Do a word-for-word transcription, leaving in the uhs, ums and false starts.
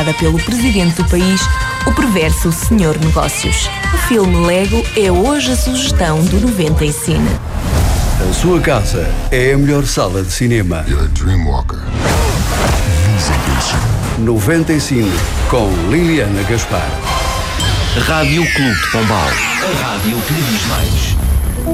pelo presidente do país, o perverso senhor Negócios. O filme Lego é hoje a sugestão do noventa e Cine. A sua casa é a melhor sala de cinema. You're a dreamwalker. noventa e Cine, com Liliana Gaspar. Rádio Clube de Pombal. A rádio que lhe diz mais.